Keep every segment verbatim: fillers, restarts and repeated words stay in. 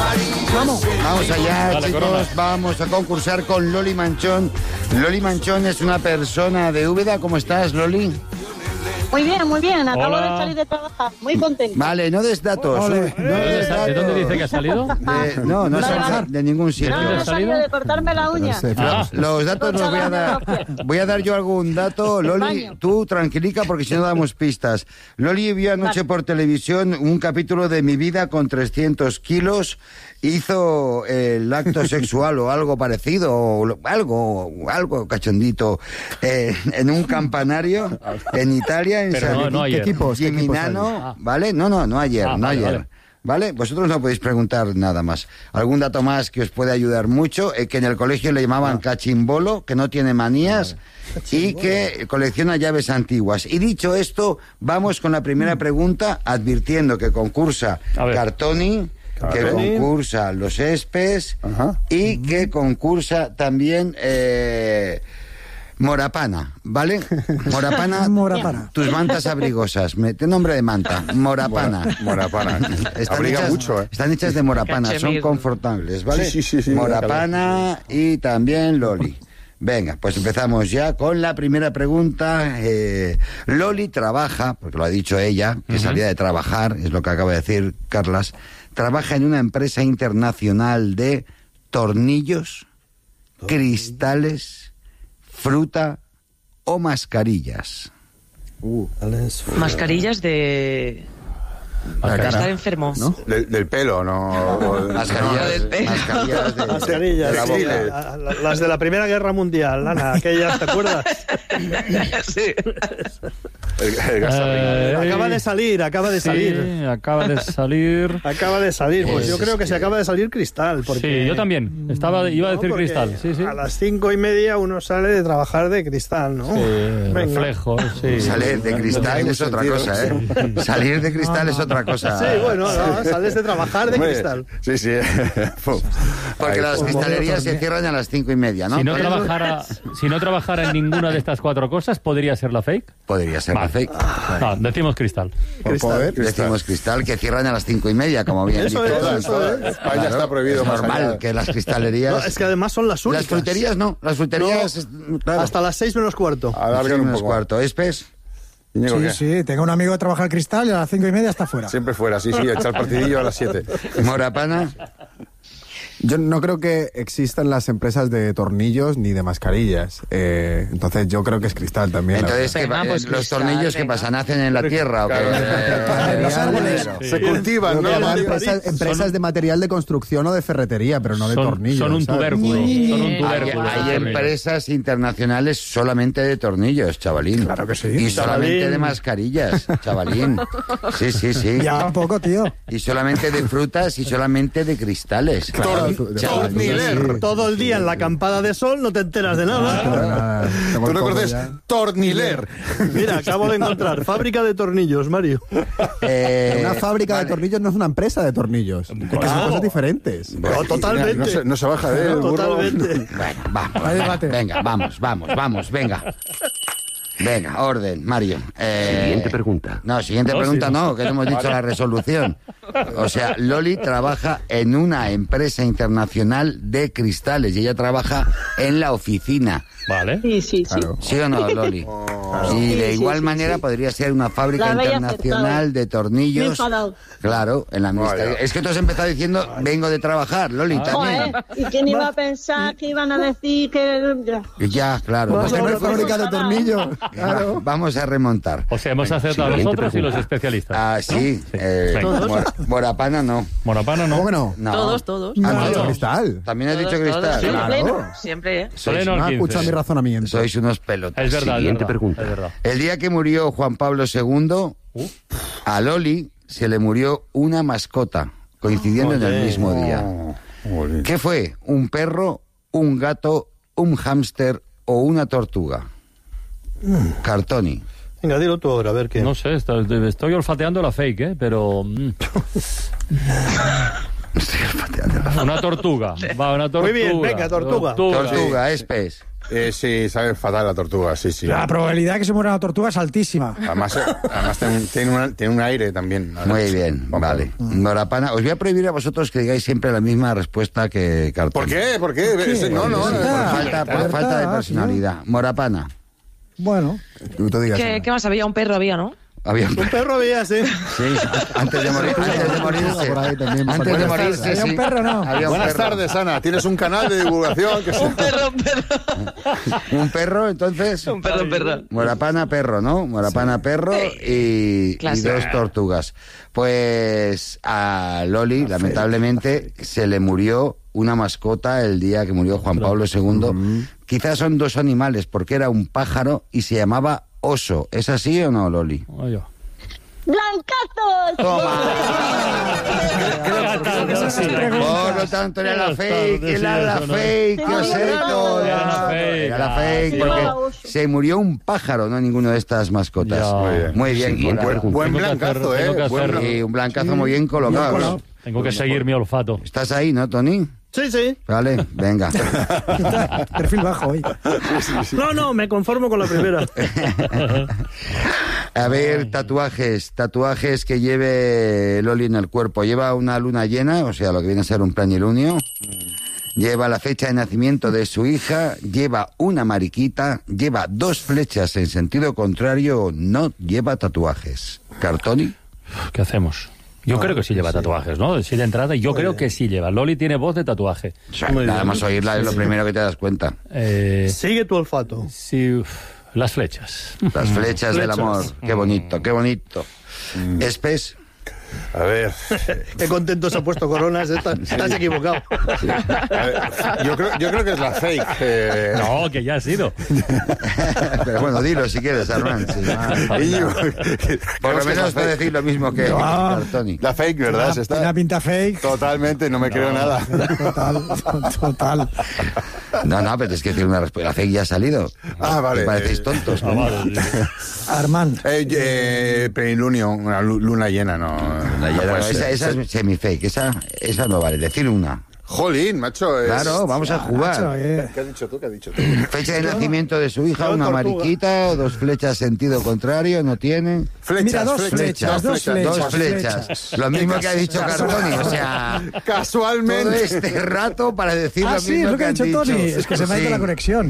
Vamos. Vamos allá, Dale, chicos. Corona. Vamos a concursar con Loli Manchón. Loli Manchón es una persona de Úbeda. ¿Cómo estás, Loli? Muy bien, muy bien. Acabo Hola. de salir de trabajar. Muy contento. Vale, no des datos. Ole. No ¿De des dónde, ¿De dónde datos. dice que ha salido? De- no, no Vale, es vale. de ningún sitio. No, ¿De dónde no has he salido salido? de cortarme la uña. Ah, Los datos los voy a dar. Voy a dar yo algún dato. Loli, Baño. tú tranquilica porque si no damos pistas. Loli vio anoche Vale. por televisión un capítulo de Mi vida con trescientos kilos. Hizo el acto sexual o algo parecido, o lo- algo, algo cachondito, eh, en un campanario en Italia, en Pero San no, no ayer. ¿Qué equipos? ¿Qué equipos Gimignano, hay? Ah. ¿vale? No, no, no ayer, Ah, no vale, ayer. vale. ¿Vale? Vosotros no podéis preguntar nada más. Algún dato más que os puede ayudar mucho, eh, que en el colegio le llamaban cachimbolo, que no tiene manías y que colecciona llaves antiguas. Y dicho esto, vamos con la primera pregunta, advirtiendo que concursa A ver. Cartoni, que Cartoni. concursa Los Espes Ajá. y que concursa también eh, Morapana, ¿vale? Morapana, Morapana. tus mantas abrigosas. Me, te nombre de manta, Morapana. Morapana. Están Abriga hechas, mucho, ¿eh? Están hechas de morapana, son Cachemir. confortables, ¿vale? Sí, sí, sí, sí. Morapana y también Loli. Venga, pues empezamos ya con la primera pregunta. Eh, Loli trabaja, porque lo ha dicho ella, que salía de trabajar, es lo que acaba de decir Carlas, trabaja en una empresa internacional de tornillos, cristales, fruta o mascarillas. Uh, Mascarillas de... la Para estar cara, enfermo. ¿no? Del, del pelo, no. Mascarillas, del pelo. mascarillas de, Mascarillas, de la sí, boca. la- la- las de la Primera Guerra Mundial, Ana, aquellas, ¿te acuerdas? Sí. El, el gas Eh, Acaba de salir, acaba de sí, salir. acaba de salir. Acaba de salir, pues Es- yo creo que es se que- acaba de salir Cristal. Porque, Sí, yo también. Estaba, iba a No, decir porque cristal. Sí, sí. A las cinco y media uno sale de trabajar de Cristal, ¿no? Sí, Venga. reflejo, sí. Salir de cristal es otra cosa, ¿eh? Salir de cristal es otra cosa. Sí, bueno, no, sales de trabajar de Hombre, Cristal. Sí, sí. Porque Ahí, las pum. cristalerías se cierran a las cinco y media, ¿no? Si no, Entonces, trabajara, si no trabajara en ninguna de estas cuatro cosas, ¿podría ser la fake? podría ser Vale. la fake. No, decimos cristal. Por poder, Decimos cristal que cierran a las cinco y media, como bien Eso dice. es, Todas, eso todas. es. España Claro, está prohibido es más normal allá. que las cristalerías... No, es que además son las únicas. Las fruterías no, las fruterías... es- claro. Hasta las seis menos cuarto. Alargan Sí, un menos poco. cuarto. ¿Espes? Íñigo, Sí, ¿qué? sí, tengo un amigo que trabaja al Cristal y a las cinco y media está fuera. Siempre fuera, sí, sí, echa el partidillo a las siete. Morapana. Yo no creo que existan las empresas de tornillos ni de mascarillas. Eh, entonces yo creo que es Cristal también. la Entonces, Venga, ¿qué, pues los cristal, tornillos que venga. pasa? ¿Nacen en la tierra o qué? Claro. Eh, Los árboles. sí. Se cultivan, ¿no? verdad. Vienen de Empresas, París. empresas Son- de material de construcción o de ferretería, pero no de Son, tornillos. son un ¿sabes? tubérculo. Son un Hay, tubérculo. hay los tornillos. empresas internacionales solamente de tornillos, chavalín. Claro que sí. Y solamente Chavalín. de mascarillas, chavalín. Sí, sí, sí. Ya un poco, tío. Y solamente de frutas y solamente de cristales. Claro, Tor- de- Torniler. sí. Todo el día en la acampada de sol no te enteras de nada. Pero nada, tengo ¿Tú el no codo conoces? ya. Torniler. Mira, acabo de encontrar fábrica de tornillos, Mario. Eh, Una fábrica vale. de tornillos no es una empresa de tornillos. Porque son cosas diferentes. No, totalmente. No se, no se baja de él, el burro. Totalmente. Bueno, vamos. Hay debate. Venga, vamos, vamos, vamos, venga. Venga, orden, Mario. Eh, Siguiente pregunta. No, siguiente No, pregunta sí. no, que no hemos dicho la resolución. O sea, Loli trabaja en una empresa internacional de cristales y ella trabaja en la oficina. Vale. Sí, sí, sí. Claro. ¿Sí o no, Loli? Y de Sí, igual sí, manera sí. podría ser una fábrica La habéis internacional acertado. de Me he tornillos. enfadado. Claro, en la Vaya. ministerio. Es que tú has empezado diciendo, vengo de trabajar, Loli, también. Joder, ¿y quién iba a pensar que iban a decir que...? Ya, claro. Pues no hay Vamos, fábrica de tornillos. Claro. vamos a remontar. O sea, hemos acertado Siguiente nosotros y los pregunta. especialistas. Ah, sí. eh, Venga. Mor- Morapana no. Morapana, ¿no? ¿Cómo que no? No. Todos, todos. Ah, Ah, no. Cristal. También has Todos, dicho cristal. todos, Claro. siempre, Claro. siempre, ¿eh? Sois, Pleno No ha quince. escuchado mi razonamiento. sois unos pelotas. Es verdad, es Siguiente verdad, pregunta. es verdad. El día que murió Juan Pablo segundo, a Loli se le murió una mascota, coincidiendo en el mismo día. Jolín. ¿Qué fue? ¿Un perro, un gato, un hámster o una tortuga? Cartoni. Venga, dilo tú ahora, a ver qué. No sé, estoy, estoy olfateando la fake, ¿eh? Pero... mm, Estoy olfateando la Una tortuga. Va, una tortuga. Muy bien, venga, tortuga. Tortuga, es pez. Eh, sí, sabe fatal la tortuga, sí, sí. La probabilidad de que se muera una tortuga es altísima. Además, eh, además tiene, tiene, una- tiene un aire también. Muy bien, vale. Morapana, os voy a prohibir a vosotros que digáis siempre la misma respuesta que Cartón. ¿Por qué? ¿Por qué? Ese- no, no. Por no, falta, por Libertad, falta de tío. personalidad. Morapana. Bueno, Tú te digas. ¿Qué, Ana. ¿Qué más había? Un perro había, ¿no? Había un Un perro había, sí. Sí, antes de morir, antes de morirse. Por ahí también. Antes de Buenas morirse, tardes. sí. ¿Había un perro o no? Había un Buenas perro. tardes, Ana. Tienes un canal de divulgación que se... Un perro, un perro. Un perro, entonces. Un perro, un perro. Morapana, perro, ¿no? Morapana, perro y, y Clásico. dos tortugas. Pues a Loli, lamentablemente, se le murió una mascota el día que murió Juan Pablo segundo. Quizás son dos animales, porque era un pájaro y se llamaba oso. ¿Es así o no, Loli? Oye. ¡Blancazos! Por lo tanto, era la fake, era la fake, que os he todo. Era la fake. Era la fake, Sí. porque se murió un pájaro, no ninguno de estas mascotas. Ya. Muy bien. Muy bien, Sí, buen, Guitarra. buen Tengo que hacer- blancazo, tengo que ¿eh? hacer- Buen blan- Y un blancazo muy bien colocado. colado. Tengo que seguir mi olfato. ¿Estás ahí, no, Tony? Sí, sí. Vale, venga. perfil bajo hoy. No, no, me conformo con la primera. A ver, tatuajes, tatuajes que lleve Loli en el cuerpo. Lleva una luna llena, o sea, lo que viene a ser un planilunio. Lleva la fecha de nacimiento de su hija, lleva una mariquita, lleva dos flechas en sentido contrario, no lleva tatuajes. ¿Cartoni? ¿Qué hacemos? Yo creo que sí lleva tatuajes, ¿no? Sí, de entrada, yo creo que sí lleva. Loli tiene voz de tatuaje. Muy Nada bien. más oírla es lo primero que te das cuenta. Eh, Sigue tu olfato. sí, uf, las flechas. Las flechas del Flechas. amor. Qué bonito, qué bonito. Espes. A ver, Qué contento se ha puesto Coronas. Esta- Estás equivocado. a ver, yo, creo, yo creo que es la fake. eh, No, que ya ha sido. Pero bueno, dilo si quieres, Armand. sí. Íñigo, Por creo lo que es la menos te fake. decir lo mismo que Cartoni. La fake, ¿verdad? Se Una está... pinta fake. Totalmente, no me creo nada. Total, total. No, no, pero es que decir una respuesta. La fake ya ha salido. Ah, vale. Me parecéis tontos. Ah, ¿no? vale, sí. Armand. Eh, eh, plenilunio, una lu- luna llena, no. No, ya no no, puede esa, ser. esa es semi-fake, esa, esa no vale. Decir una. Jolín, macho. Es... Claro, vamos a Macho, jugar. eh. ¿Qué has dicho tú? ¿Qué has dicho tú? Fecha de nacimiento de su hija, Yo, una tortuga. mariquita o dos flechas sentido contrario, no tienen. Flechas, Mira, dos flechas, flechas, dos flechas. Dos flechas. flechas. Lo mismo que ha dicho Cartoni, o sea, todo Casualmente. este rato para decir Ah, lo sí, mismo es lo que ha han dicho Tony. Es que se me ha ido Sí. la conexión.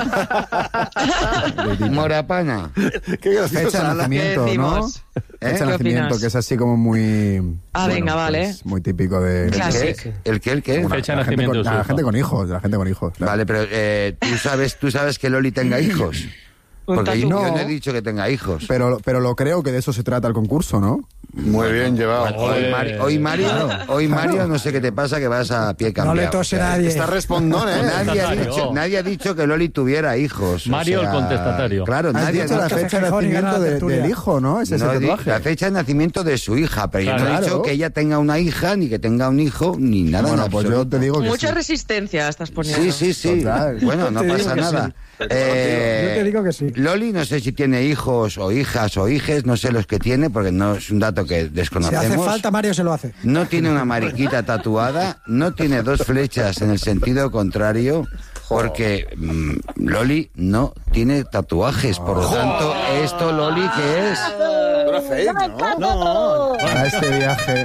Morapana. Qué gracioso. Fecha de nacimiento, ¿no? decimos? ¿Eh? Fecha de ¿Qué nacimiento, opinas? que es así como muy... Ah, venga, vale. Muy típico de... Claro. ¿El Clásico. qué? ¿El qué? ¿El qué? Bueno, Fecha de la gente nacimiento con- de su La hija. gente con hijos, la gente con hijos. claro. Vale, pero eh, ¿tú, sabes, tú sabes que Loli tenga hijos. Un Porque yo, tatu. yo No. no he dicho que tenga hijos. Pero, pero lo creo que de eso se trata el concurso, ¿no? Muy bien llevado. Bueno, hoy, Joder. Mari- hoy Mario, hoy Mario, no sé qué te pasa, que vas a pie No cambiado. le tose o sea, nadie. Está respondón, ¿eh? Nadie ha, Contestatario. dicho, nadie ha dicho que Loli tuviera hijos. o Mario el sea, contestatario. Claro, Has nadie ha dicho la dicho. fecha de Cajón y gana nacimiento la de- tertulia. del hijo, ¿no? Ese es No el he di- tatuaje. la fecha de nacimiento de su hija, pero yo no he Claro. dicho que ella tenga una hija, ni que tenga un hijo, ni nada. Bueno, en pues yo absoluto. te digo que Mucha sí. resistencia estás poniendo. Sí, sí, sí. Total. Bueno, no Te digo pasa que nada. sí. Eh, Yo te digo que sí. Loli, no sé si tiene hijos o hijas o hijes, no sé los que tiene, porque no es un dato que Si desconocemos. hace falta, Mario se lo hace. No tiene una mariquita tatuada, no tiene dos flechas en el sentido contrario, porque mm, Loli no tiene tatuajes. Por lo tanto, ¿esto, Loli, qué es? Una fake, ¿no? No. A este viaje.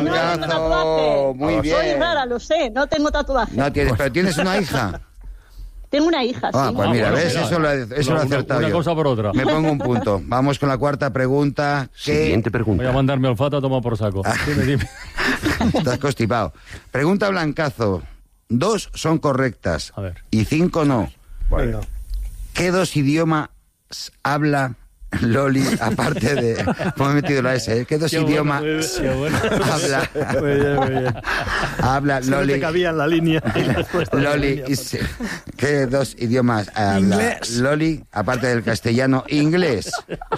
Blancazo, muy Soy bien. rara, lo sé, no tengo tatuaje. No tienes, pero tienes una hija. Tengo una hija, Ah, sí. pues mira, bueno, ¿ves? mira, Eso lo he, eso lo he una- acertado una yo. cosa por otra. Me pongo un punto. Vamos con la cuarta pregunta. ¿Qué... Voy a mandar mi olfato a tomar por saco. Dime, dime. Estás constipado. Pregunta Blancazo. Dos son correctas A ver. y cinco no. Venga. ¿Qué dos idiomas habla Loli, aparte de... ¿Cómo he metido la S? ¿eh? ¿Qué dos Qué bueno, idiomas muy bien, qué bueno. habla, Muy bien, muy bien. habla Si no te Loli? cabía en la línea. la respuesta de la Loli, línea, y se- ¿qué dos idiomas habla Inglés. Loli, aparte del castellano? Inglés,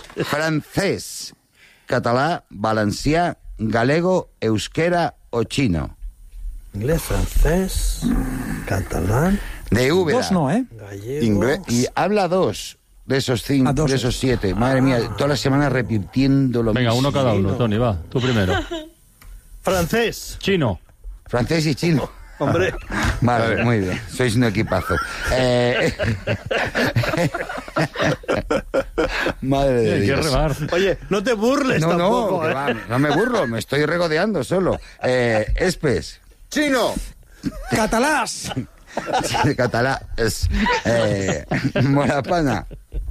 francés, catalá, valencià, galego, euskera o chino. Inglés, francés, catalán, De Úbeda. Dos no, ¿eh? gallego. Inglés. Y habla dos de esos cinco, Ah, dos. de esos siete. Madre mía, todas las semanas repitiendo lo Venga, mismo. uno cada uno, Tony, va. Tú primero. Francés. Chino. Francés y chino. Hombre. Vale, muy bien. Sois un equipazo. Eh... Madre de Hay que Dios. remar. Oye, no te burles No, no, tampoco, que ¿eh? va, no me burlo, me estoy regodeando solo. Eh, Espes. ¡Chino! Catalás. De catalá es eh, Morapana.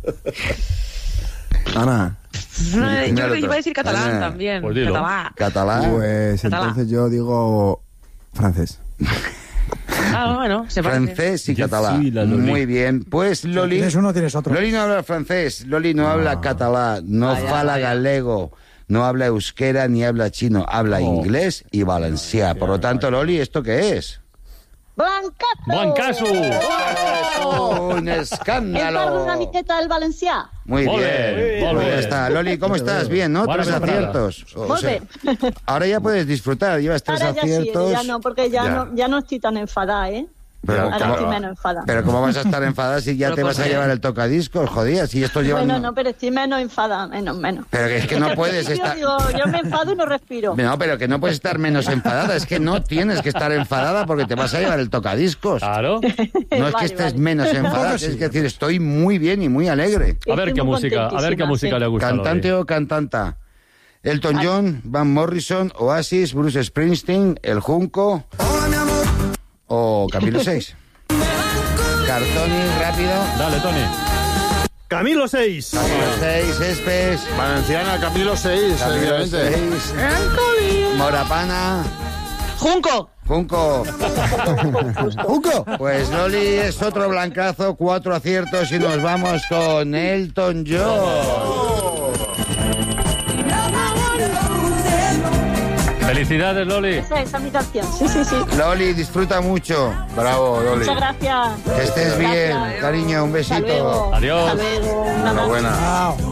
Ana, No, Mira yo creo otro. que iba a decir catalán Ah, también. pues dilo. Catalán. Catalá. pues Catalá. entonces yo digo francés. Ah, bueno, se parece. Francés y Yo catalá. soy la Loli. Muy bien. Pues Loli. Tienes uno, tienes otro. Loli no habla francés, Loli no habla catalá, no Vaya, fala vaya. galego, no habla euskera ni habla chino, habla Oh. inglés y valencià. Por lo tanto, Loli, ¿esto qué es? Blancazo! Blancazo! ¡Un Hem parlat escándalo! una miqueta del valencià. Muy Molt bien. bé, molt Pues bé. ya está. Loli, ¿cómo estás? Bien, ¿no? Buena Tres temporada. aciertos. O Molt sea, bé. ahora ya puedes disfrutar, llevas tres Ara ja sí, aciertos. ja no, perquè ja, Ya. no, ja no estic tan enfadada, eh? Pero, Ara ¿cómo, estic menos enfadada. pero ¿cómo vas a estar enfadada si ya Pero te vas a ¿por qué? llevar el tocadiscos? Jodía, si esto lleva... Bueno, no, pero estoy menos enfadada, menos, menos. Pero que es que no puedes Yo estar... digo, yo me enfado y no respiro. No, pero que no puedes estar menos enfadada. Es que no tienes que estar enfadada porque te vas a llevar el tocadiscos. Claro. No es que Vale, estés vale. menos enfadada, tienes que decir, estoy muy bien y muy alegre. A ver Estoy qué muy música, a ver qué contentísima, música sí. le gusta a Loli. ¿Cantante o cantanta? Elton John, Van Morrison, Oasis, Bruce Springsteen, El Junco o Camilo seis. Cartoni, rápido. Dale, Tony. Camilo seis. Camilo seis, Espes. Valenciana, Camilo seis, Camilo evidentemente. seis. Morapana. ¡Junco! Junco. ¡Junco! Pues Loli es otro blancazo, cuatro aciertos y nos vamos con Elton John. Felicidades, Loli. Esa, esa es mi canción. Sí, sí, sí. Loli, disfruta mucho. Bravo, Loli. Muchas gracias. Que estés bien, Gracias. cariño, un Hasta besito. luego. Adiós. Hasta luego. Un abrazo. Enhorabuena. Chao.